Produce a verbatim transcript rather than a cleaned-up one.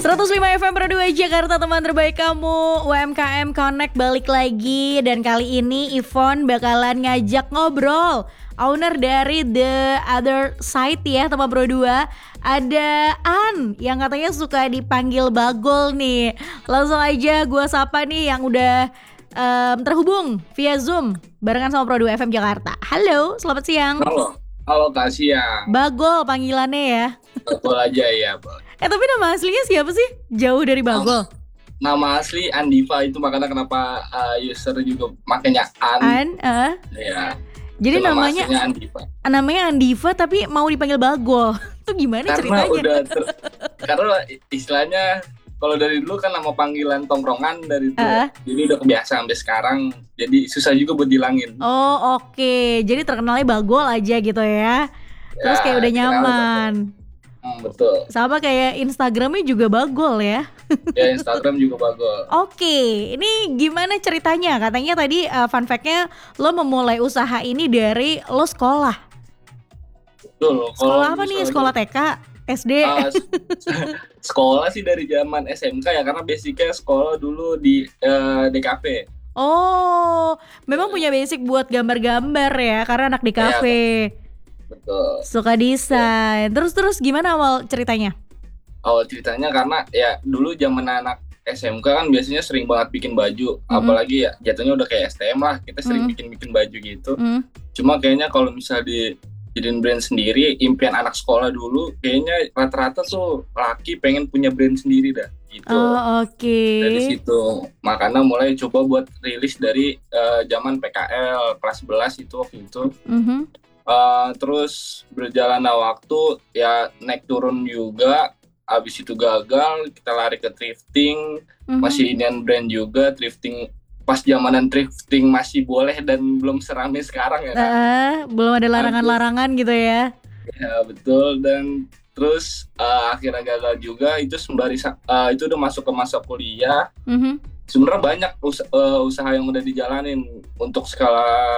seratus lima F M Pro dua Jakarta, teman terbaik kamu. U M K M Connect balik lagi. Dan kali ini Yvonne bakalan ngajak ngobrol owner dari The Other Side ya, teman Pro dua. Ada An yang katanya suka dipanggil Bagol nih. Langsung aja gue sapa nih yang udah um, terhubung via Zoom barengan sama Pro dua F M Jakarta. Halo, selamat siang. Halo, halo Kak Siang. Bagol panggilannya ya. Bagol aja ya, Bang. Eh tapi nama aslinya siapa sih? Jauh dari Bagol. Nama asli Andiva, itu makanya kenapa uh, user juga makanya An. An, uh. Ya. Jadi nama namanya aslinya Andiva. Namanya Andiva tapi mau dipanggil Bagol. Itu gimana Karena ceritanya? udah ter- karena istilahnya kalau dari dulu kan nama panggilan tongkrongan dari itu. Uh. Jadi udah kebiasaan sampai sekarang. Jadi susah juga buat dihilangin. Oh, oke. Okay. Jadi terkenalnya Bagol aja gitu ya. Terus Ya, kayak udah dikenal nyaman. Hmm, betul. Sama kayak Instagramnya juga Bagol ya. Ya, Instagram juga Bagol. Oke, ini gimana ceritanya? Katanya tadi uh, fun fact-nya lo memulai usaha ini dari lo sekolah. Betul. Sekolah apa nih? Sekolah T K? S D? Uh, sekolah sih dari zaman S M K ya, karena basicnya sekolah dulu di uh, D K P. Oh, memang punya basic buat gambar-gambar ya, karena anak di kafe. Ya, betul. Suka desain. Terus-terus gimana awal ceritanya? Awal ceritanya karena ya dulu zaman anak S M K kan biasanya sering banget bikin baju, mm-hmm. apalagi ya jatuhnya udah kayak S T M lah, kita sering mm-hmm. bikin-bikin baju gitu. Mm-hmm. Cuma kayaknya kalau misal dijadiin brand sendiri, impian anak sekolah dulu, kayaknya rata-rata tuh laki pengen punya brand sendiri dah. Gitu. Oh, oke. Okay. Dari situ makanya mulai coba buat rilis dari uh, zaman P K L kelas sebelas itu waktu itu. Mm-hmm. Uh, terus berjalannya waktu ya naik turun juga, abis itu gagal, kita lari ke thrifting, mm-hmm. masih Indian brand juga, thrifting pas zamanan thrifting masih boleh dan belum seramai sekarang ya kan? Uh, belum ada larangan-larangan gitu ya. Ya betul, dan terus uh, akhirnya gagal juga, itu sembari uh, itu udah masuk ke masa kuliah. Mm-hmm. Sebenarnya banyak us- uh, usaha yang udah dijalanin untuk skala